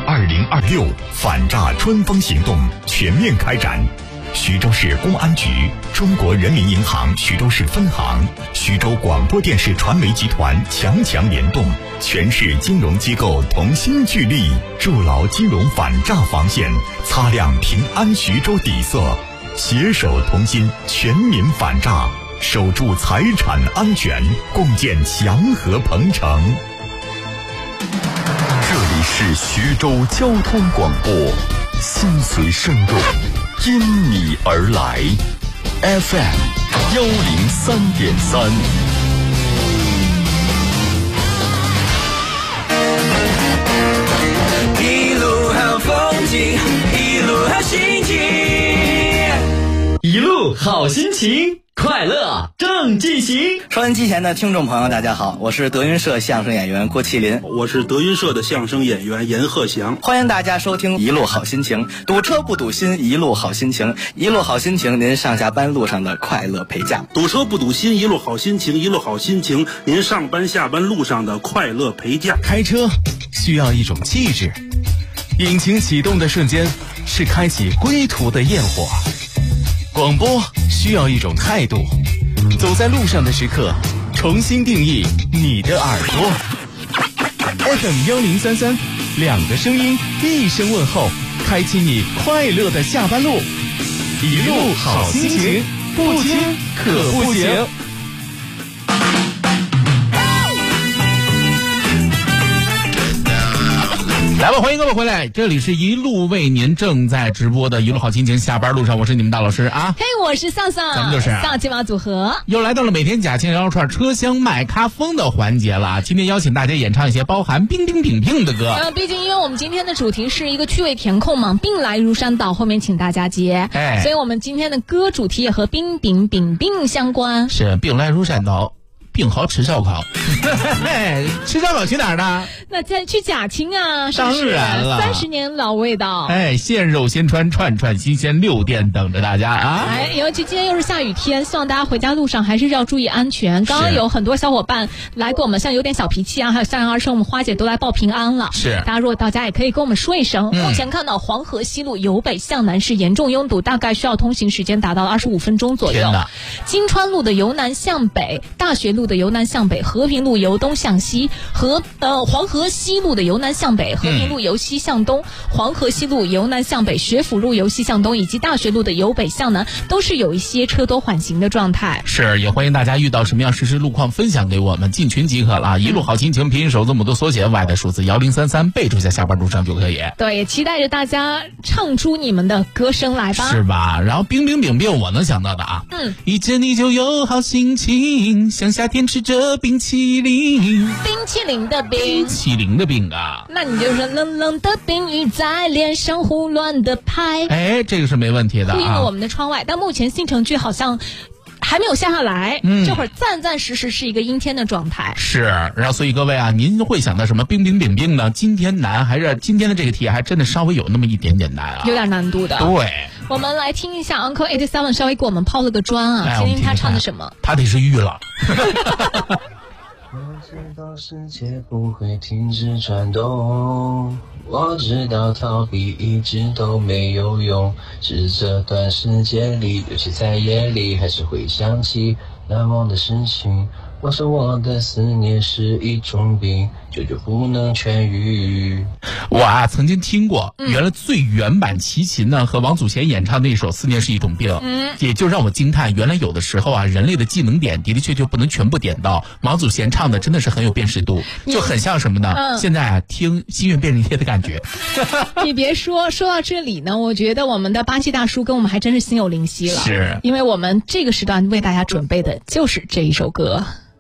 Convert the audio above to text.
2026反诈春风行动全面开展。徐州市公安局、中国人民银行徐州市分行、徐州广播电视传媒集团强联动，全市金融机构同心聚力，筑牢金融反诈防线，擦亮平安徐州底色，携手同心，全民反诈，守住财产安全，共建祥和鹏城。这里是徐州交通广播，心随声动，因你而来 FM 103.3。 一路好风景，一路好心情， 一路好心情，快乐正进行。 收音机前的听众朋友大家好，我是德云社相声演员郭麒麟， 我是德云社的相声演员严鹤翔， 欢迎大家收听一路好心情，堵车不堵心，一路好心情，一路好心情，您上下班路上的快乐陪驾。 堵车不堵心，一路好心情，一路好心情，您上班下班路上的快乐陪驾。 开车需要一种气质，引擎启动的瞬间是开启归途的焰火，广播需要一种态度，走在路上的时刻，重新定义你的耳朵。FM 1033，两个声音，一声问候，开启你快乐的下班路。一路好心情，不听可不行。来吧，欢迎各位回来，这里是一路为您正在直播的一路好心情，下班路上，我是你们大老师啊。 嘿，我是丧丧， 咱们就是丧鸡毛组合， 又来到了每天假期聊串车厢麦咖风的环节了。今天邀请大家演唱一些包含冰冰冰冰的歌。 毕竟因为我们今天的主题是一个趣味填空嘛，兵来如山倒，后面请大家接。所以我们今天的歌主题也和冰冰冰冰相关。 是兵来如山倒。病好吃烧烤，吃烧烤去哪儿呢？ 那再去贾青啊， 当然了 ，30年老味道。 现肉现串，串串新鲜，6店等着大家啊！ 尤其今天又是下雨天，希望大家回家路上还是要注意安全。刚刚有很多小伙伴来给我们，像有点小脾气啊，还有向阳而生，我们花姐都来报平安了。 是， 大家如果到家也可以跟我们说一声。目前看到黄河西路由北向南是严重拥堵，大概需要通行时间达到25分钟左右。金川路的由南向北，大学路的由南向北，和平路由东向西，黄河西路的由南向北，和平路由西向东，黄河西路由南向北，学府路由西向东，以及大学路的由北向南，都是有一些车多缓行的状态。 是，也欢迎大家遇到什么样实时路况分享给我们，进群即可了。一路好心情，拼音首字母都缩写 Y 的数字1033，备注下下班路上就可以。 对，也期待着大家唱出你们的歌声来吧。 是吧？然后冰冰冰冰，我能想到的啊，一见你就有好心情，像夏天吃着冰淇淋。 冰淇淋的冰， 冰淇淋的冰啊， 那你就说冷冷的冰雨在脸上胡乱的拍。 这个是没问题的啊。 呼应了我们的窗外，但目前新城区好像还没有下来，这会儿暂时是一个阴天的状态。 是，然后所以各位啊，您会想到什么冰冰冰冰呢？今天难，还是今天的这个题还真的稍微有那么一点点难啊， 有点难度的。 对， 我们来听一下 Uncle 87稍微给我们抛了个砖啊，听听他唱的什么。 他得是郁了。 我知道世界不会停止转动，我知道逃避一直都没有用，是这段时间里，尤其在夜里，还是会想起难忘的事情。我说我的思念是一种病，久久不能痊愈。 我啊曾经听过，原来最原版齐秦呢和王祖贤演唱那首《思念是一种病》，也就让我惊叹，原来有的时候啊，人类的技能点的的确确不能全部点到。王祖贤唱的真的是很有辨识度，就很像什么呢？现在啊听心愿便利贴的感觉。 你别说到这里呢，我觉得我们的巴西大叔跟我们还真是心有灵犀了。 是， 因为我们这个时段为大家准备的就是这一首歌。